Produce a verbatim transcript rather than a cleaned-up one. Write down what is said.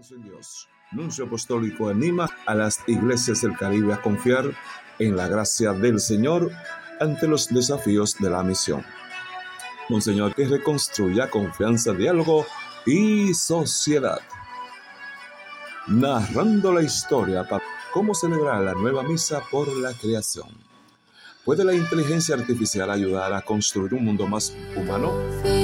Confiamos en Dios. Nuncio Apostólico anima a las iglesias del Caribe a confiar en la gracia del Señor ante los desafíos de la misión. Monseñor, que reconstruya confianza, diálogo y sociedad. Narrando la historia para cómo celebrar la nueva misa por la creación. ¿Puede la inteligencia artificial ayudar a construir un mundo más humano?